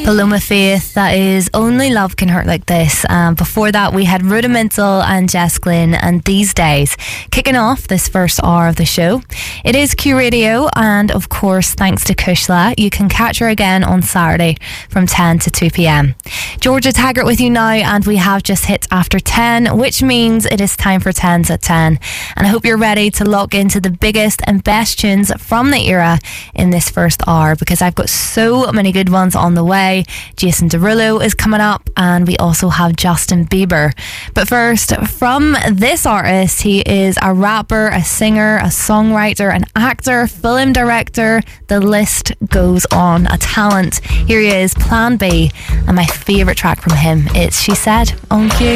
Paloma Faith, that is Only Love Can Hurt Like This. Before that, we had Rudimental and Jess Glynn and These Days, kicking off this first hour of the show. It is Q Radio, and of course, thanks to Kushla, you can catch her again on Saturday from 10 to 2 p.m. Georgia Taggart with you now, and we have just hit after 10, which means it is time for 10s at 10. And I hope you're ready to lock into the biggest and best tunes from the era in this first hour, because I've got so many good ones on the way. Jason Derulo is coming up, and we also have Justin Bieber. But first, from this artist, he is a rapper, a singer, a songwriter, an actor, film director. The list goes on. A talent. Here he is, Plan B, and my favourite track from him, it's She Said on Q.